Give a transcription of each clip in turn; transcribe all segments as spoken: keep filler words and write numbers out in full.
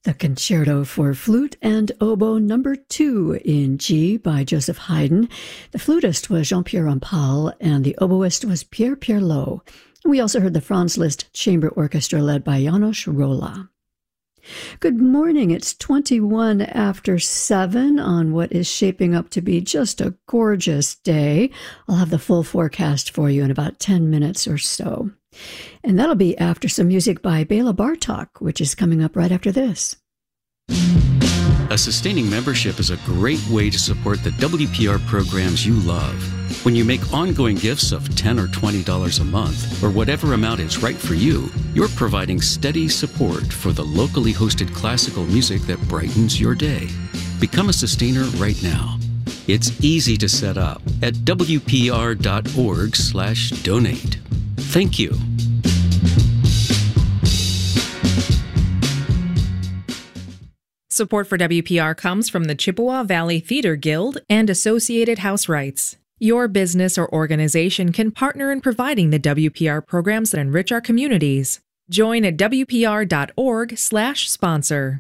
The Concerto for Flute and Oboe number two in G by Joseph Haydn. The flutist was Jean-Pierre Rampal and the oboist was Pierre Pierlot. We also heard the Franz Liszt Chamber Orchestra led by János Róla. Good morning. It's twenty-one after seven on what is shaping up to be just a gorgeous day. I'll have the full forecast for you in about ten minutes or so. And that'll be after some music by Béla Bartók, which is coming up right after this. A sustaining membership is a great way to support the W P R programs you love. When you make ongoing gifts of ten dollars or twenty dollars a month, or whatever amount is right for you, you're providing steady support for the locally hosted classical music that brightens your day. Become a sustainer right now. It's easy to set up at W P R dot org slash donate. Thank you. Support for W P R comes from the Chippewa Valley Theater Guild and Associated House Rights. Your business or organization can partner in providing the W P R programs that enrich our communities. Join at W P R dot org slash sponsor.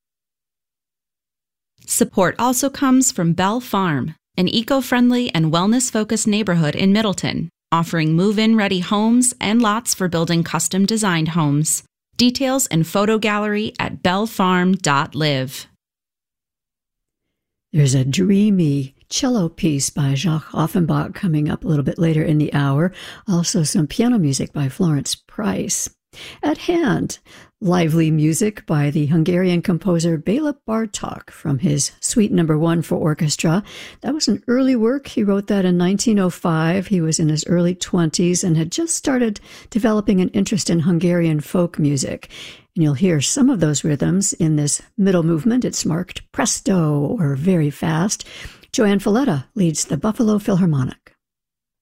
Support also comes from Bell Farm, an eco-friendly and wellness-focused neighborhood in Middleton, offering move-in ready homes and lots for building custom-designed homes. Details and photo gallery at bell farm dot live. There's a dreamy cello piece by Jacques Offenbach coming up a little bit later in the hour. Also some piano music by Florence Price. At hand, lively music by the Hungarian composer Béla Bartók from his Suite Number One for Orchestra. That was an early work. He wrote that in nineteen oh five. He was in his early twenties and had just started developing an interest in Hungarian folk music. And you'll hear some of those rhythms in this middle movement. It's marked presto or very fast. Joanne Falletta leads the Buffalo Philharmonic.